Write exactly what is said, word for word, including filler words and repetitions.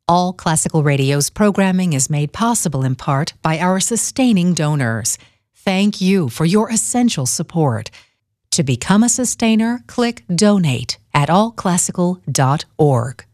All Classical Radio's programming is made possible in part by our sustaining donors. Thank you for your essential support. To become a sustainer, click Donate at all classical dot org.